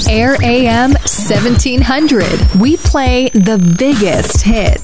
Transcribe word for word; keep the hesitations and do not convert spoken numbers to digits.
Air A M seventeen hundred. We play the biggest hits.